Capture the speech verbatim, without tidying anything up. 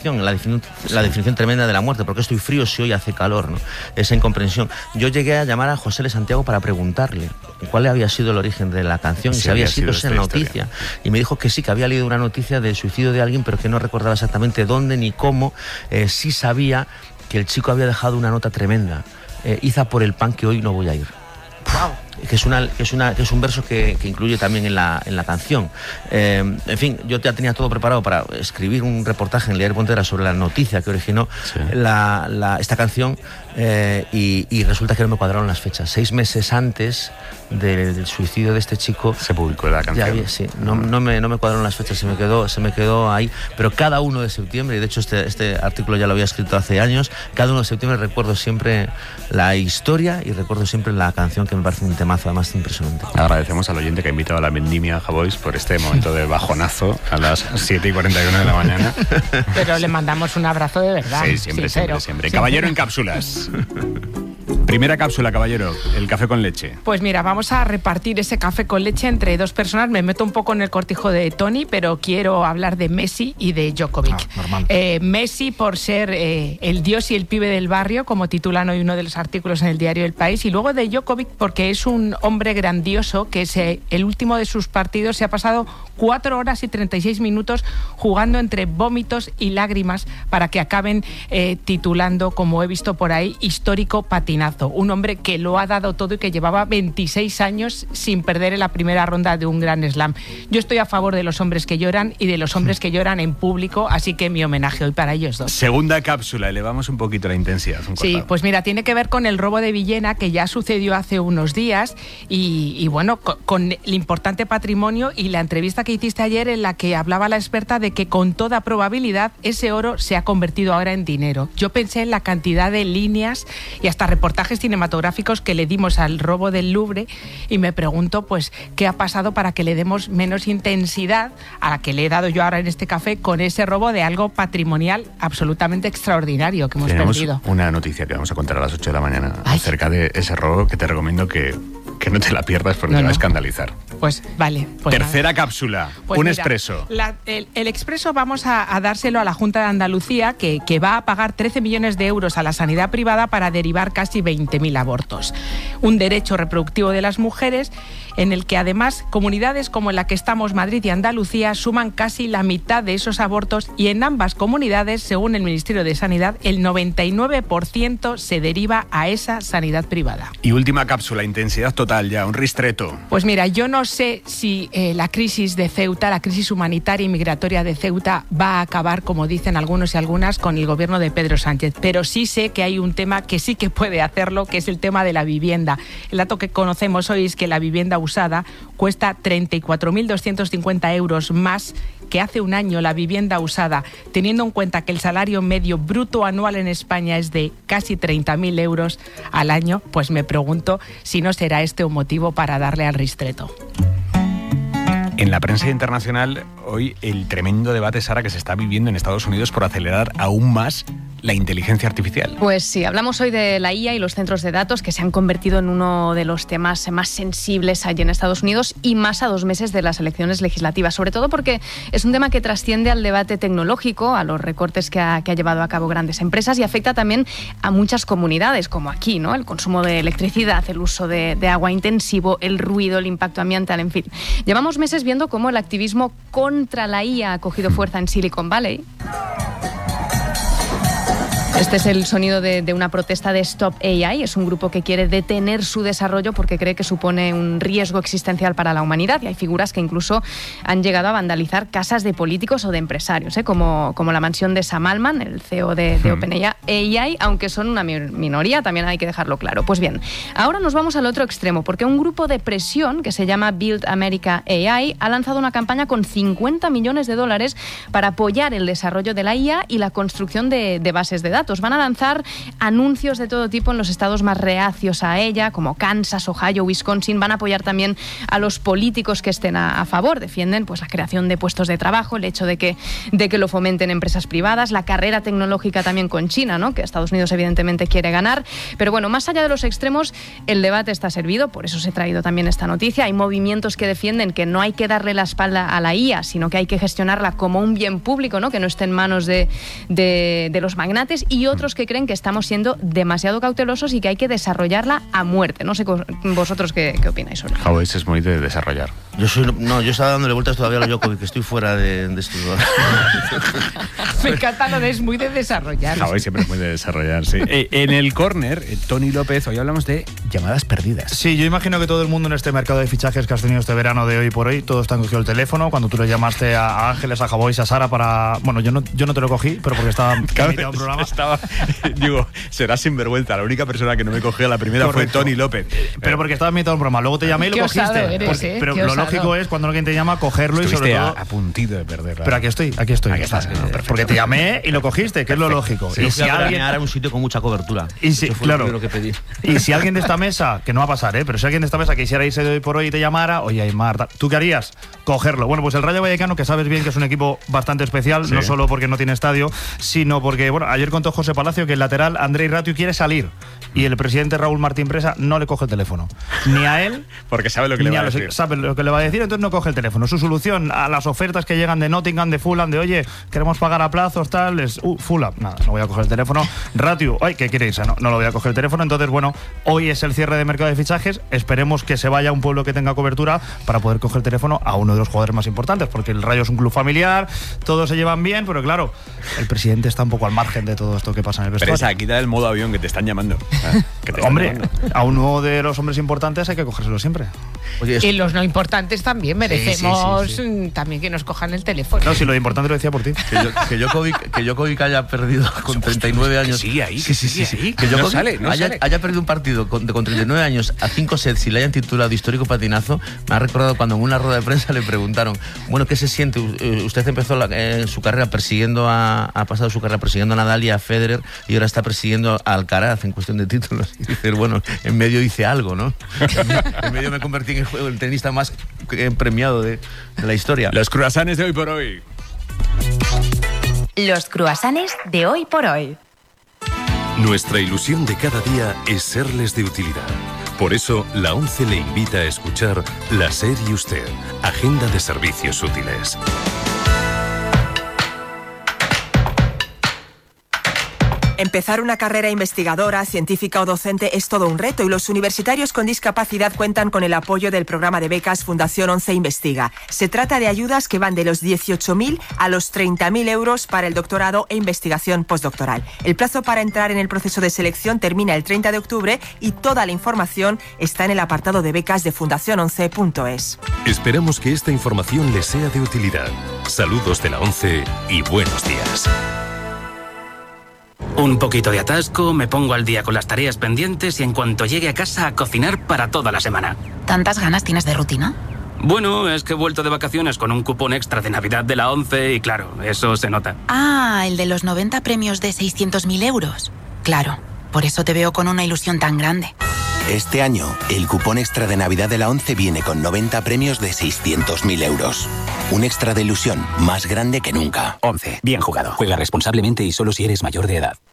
La definición, la definición tremenda de la muerte, porque estoy frío si hoy hace calor, ¿no? Esa incomprensión. Yo llegué a llamar a José L. Santiago para preguntarle cuál había sido el origen de la canción, sí, y si había sido esa noticia. Historia. Y me dijo que sí, que había leído una noticia del suicidio de alguien, pero que no recordaba exactamente dónde ni cómo. Eh, sí sabía que el chico había dejado una nota tremenda. Eh, Iza por el pan que hoy no voy a ir. Wow. Que es, una, que, es una, que es un verso que, que incluye también en la, en la canción. Eh, en fin, yo ya tenía todo preparado para escribir un reportaje en el diario Pontera sobre la noticia que originó sí. la, la, esta canción eh, y, y resulta que no me cuadraron las fechas. Seis meses antes del, del suicidio de este chico se publicó la canción. Ya, sí, no, no, me, no me cuadraron las fechas, se me quedó, se me quedó ahí. Pero cada uno de septiembre, y de hecho este, este artículo ya lo había escrito hace años, cada uno de septiembre recuerdo siempre la historia y recuerdo siempre la canción, que me parece un tema además impresionante. Agradecemos al oyente que ha invitado a la vendimia Javois por este momento de bajonazo a las siete y cuarenta y uno de la mañana. Pero le mandamos un abrazo de verdad. Sí, siempre, siempre, siempre. Caballero en cápsulas. Primera cápsula, caballero, el café con leche. Pues mira, vamos a repartir ese café con leche entre dos personas. Me meto un poco en el cortijo de Tony, pero quiero hablar de Messi y de Djokovic. Ah, normal. Eh, Messi por ser eh, el dios y el pibe del barrio, como titulan hoy uno de los artículos en el diario El País, y luego de Djokovic porque es un hombre grandioso que se, el último de sus partidos se ha pasado cuatro horas y treinta y seis minutos jugando entre vómitos y lágrimas para que acaben eh, titulando, como he visto por ahí, histórico patinazo. Un hombre que lo ha dado todo y que llevaba veintiséis años sin perder en la primera ronda de un Grand Slam. Yo estoy a favor de los hombres que lloran y de los hombres que lloran en público, así que mi homenaje hoy para ellos dos. Segunda cápsula, elevamos un poquito la intensidad. Un sí, pues mira, tiene que ver con el robo de Villena, que ya sucedió hace unos días y, y bueno, con, con el importante patrimonio y la entrevista que hiciste ayer en la que hablaba la experta de que con toda probabilidad ese oro se ha convertido ahora en dinero. Yo pensé en la cantidad de líneas y hasta reportajes cinematográficos que le dimos al robo del Louvre y me pregunto pues qué ha pasado para que le demos menos intensidad a la que le he dado yo ahora en este café con ese robo de algo patrimonial absolutamente extraordinario que hemos Tenemos perdido. Una noticia que vamos a contar a las ocho de la mañana Ay. acerca de ese robo que te recomiendo que, que no te la pierdas porque no, te va no. a escandalizar. Pues vale. Pues Tercera nada. cápsula, pues un mira, expreso. La, el, el expreso vamos a, a dárselo a la Junta de Andalucía, que, que va a pagar trece millones de euros a la sanidad privada para derivar casi veinte mil abortos. Un derecho reproductivo de las mujeres en el que además comunidades como en la que estamos, Madrid y Andalucía, suman casi la mitad de esos abortos y en ambas comunidades, según el Ministerio de Sanidad, el noventa y nueve por ciento se deriva a esa sanidad privada. Y última cápsula, intensidad total ya, un ristreto. Pues mira, yo no sé si eh, la crisis de Ceuta, la crisis humanitaria y migratoria de Ceuta va a acabar, como dicen algunos y algunas, con el gobierno de Pedro Sánchez, pero sí sé que hay un tema que sí que puede hacerlo, que es el tema de la vivienda. El dato que conocemos hoy es que la vivienda usada cuesta treinta y cuatro mil doscientos cincuenta euros más que hace un año la vivienda usada, teniendo en cuenta que el salario medio bruto anual en España es de casi treinta mil euros al año, pues me pregunto si no será este un motivo para darle al ristreto. En la prensa internacional, hoy el tremendo debate, Sara, que se está viviendo en Estados Unidos por acelerar aún más la inteligencia artificial. Pues sí, hablamos hoy de la I A y los centros de datos que se han convertido en uno de los temas más sensibles allí en Estados Unidos y más a dos meses de las elecciones legislativas, sobre todo porque es un tema que trasciende al debate tecnológico, a los recortes que ha, que ha llevado a cabo grandes empresas y afecta también a muchas comunidades, como aquí, ¿no? El consumo de electricidad, el uso de, de agua intensivo, el ruido, el impacto ambiental, en fin. Llevamos meses viendo cómo el activismo contra la I A ha cogido fuerza en Silicon Valley. Este es el sonido de, de una protesta de Stop A I. Es un grupo que quiere detener su desarrollo porque cree que supone un riesgo existencial para la humanidad. Y hay figuras que incluso han llegado a vandalizar casas de políticos o de empresarios, ¿eh? como, como la mansión de Sam Altman, el C E O de, de OpenAI, aunque son una minoría, también hay que dejarlo claro. Pues bien, ahora nos vamos al otro extremo, porque un grupo de presión que se llama Build America A I ha lanzado una campaña con cincuenta millones de dólares para apoyar el desarrollo de la I A y la construcción de, de bases de datos. datos. Van a lanzar anuncios de todo tipo en los estados más reacios a ella, como Kansas, Ohio, Wisconsin. Van a apoyar también a los políticos que estén a, a favor. Defienden pues la creación de puestos de trabajo, el hecho de que, de que lo fomenten empresas privadas, la carrera tecnológica también con China, ¿no?, que Estados Unidos evidentemente quiere ganar. Pero bueno, más allá de los extremos, el debate está servido, por eso os he traído también esta noticia. Hay movimientos que defienden que no hay que darle la espalda a la I A, sino que hay que gestionarla como un bien público, ¿no?, que no esté en manos de, de, de los magnates, y otros que creen que estamos siendo demasiado cautelosos y que hay que desarrollarla a muerte. No sé vosotros qué, qué opináis sobre eso. Jaume es muy de desarrollar. Yo soy, no, yo estaba dándole vueltas todavía a lo Djokovic, que estoy fuera de, de esto. Me encanta lo de es muy de desarrollar. Jaume siempre es muy de desarrollar, sí. Eh, en el córner, eh, Tony López, hoy hablamos de llamadas perdidas. Sí, yo imagino que todo el mundo en este mercado de fichajes que has tenido este verano de hoy por hoy, todos te han cogido el teléfono. Cuando tú le llamaste a Ángeles, a Javois, a Sara para... Bueno, yo no, yo no te lo cogí, pero porque estaba claro, un programa. Estaba, digo, será sinvergüenza. La única persona que no me cogió la primera Correcto. fue Tony López. Pero porque estaba invitado a un programa. Luego te llamé y lo Qué cogiste. osado eres, porque, ¿eh? pero Qué lo osado. lógico es cuando alguien te llama, cogerlo. Estuviste y sobre todo... a, a puntito de perderla. Pero aquí estoy, aquí estoy. Aquí estás, Eh, no, perfecto. porque te llamé y lo cogiste, que es lo lógico. Sí, y si si alguien... a un sitio con mucha cobertura. Y si, Eso fue claro. lo primero que pedí. Y si alguien de esta mesa, que no va a pasar, ¿eh? pero si alguien de esta mesa quisiera irse de hoy por hoy y te llamara, oye, Aymar, tal, ¿tú qué harías? Cogerlo. Bueno, pues el Rayo Vallecano, que sabes bien que es un equipo bastante especial, Sí. no solo porque no tiene estadio, sino porque, bueno, ayer contó José Palacio que el lateral Andrei Ratiu quiere salir y el presidente Raúl Martín Presa no le coge el teléfono. Ni a él, Porque sabe lo que le ni va a los- decir. sabe lo que le va a decir, entonces no coge el teléfono. Su solución a las ofertas que llegan de Nottingham, de Fulham, de oye, queremos pagar a plazos, tal, es, uh, Fulham, nada, no voy a coger el teléfono. Ratiu, ay, que quiere irse, no, no lo voy a coger el teléfono. Entonces, bueno, hoy es el cierre de mercado de fichajes, esperemos que se vaya a un pueblo que tenga cobertura para poder coger el teléfono a uno de los jugadores más importantes, porque el Rayo es un club familiar, todos se llevan bien, pero claro, el presidente está un poco al margen de todo esto que pasa en el vestuario. Presa, quita el modo avión que te están llamando. ¿eh? Que te están Hombre, llamando. a uno de los hombres importantes hay que cogérselo siempre. Oye, es- Y los no importantes también merecemos sí, sí, mm, también que nos cojan el teléfono. No, si lo importante lo decía por ti. que, yo- que Djokovic, que Djokovic haya perdido con treinta y nueve años. Que sigue ahí, Sí, que sí, sí, sigue sí. ahí. Que No Djokovic sale, no haya, sale. haya perdido un partido con, con treinta y nueve años a cinco sets y le hayan titulado histórico patinazo. Me ha recordado cuando en una rueda de prensa le preguntaron, bueno, ¿qué se siente? U- Usted empezó la- eh, su carrera persiguiendo a, ha pasado su carrera persiguiendo a Nadal y a Federer y ahora está persiguiendo a Alcaraz en cuestión de títulos. Y dice, bueno, en medio hice algo, ¿no? En medio me convertí en el, juego, el tenista más eh, premiado de, de la historia. Los cruasanes de hoy por hoy. Los cruasanes de hoy por hoy. Nuestra ilusión de cada día es serles de utilidad. Por eso, la ONCE le invita a escuchar La SER y Usted, Agenda de Servicios Útiles. Empezar una carrera investigadora, científica o docente es todo un reto y los universitarios con discapacidad cuentan con el apoyo del programa de becas Fundación ONCE Investiga. Se trata de ayudas que van de los dieciocho mil a los treinta mil euros para el doctorado e investigación postdoctoral. El plazo para entrar en el proceso de selección termina el treinta de octubre y toda la información está en el apartado de becas de fundación once punto es. Esperamos que esta información les sea de utilidad. Saludos de la ONCE y buenos días. Un poquito de atasco, me pongo al día con las tareas pendientes y en cuanto llegue a casa a cocinar para toda la semana. ¿Tantas ganas tienes de rutina? Bueno, es que he vuelto de vacaciones con un cupón extra de Navidad de la ONCE y claro, eso se nota. Ah, el de los noventa premios de seiscientos mil euros. Claro, por eso te veo con una ilusión tan grande. Este año, el cupón extra de Navidad de la ONCE viene con noventa premios de seiscientos mil euros. Un extra de ilusión más grande que nunca. ONCE, bien jugado. Juega responsablemente y solo si eres mayor de edad.